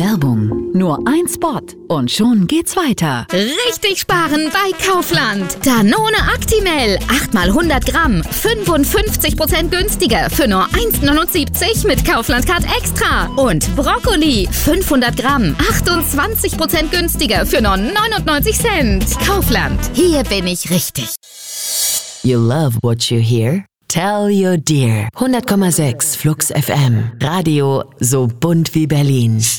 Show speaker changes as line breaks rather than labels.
Werbung. Nur ein Spot und schon geht's weiter.
Richtig sparen bei Kaufland. Danone Actimel. 8 mal 100 Gramm. 55% günstiger für nur 1,79 mit Kaufland Card Extra. Und Brokkoli. 500 Gramm. 28% günstiger für nur 99 Cent. Kaufland. Hier bin ich richtig.
You love what you hear? Tell your dear. 100,6 Flux FM. Radio so bunt wie Berlin.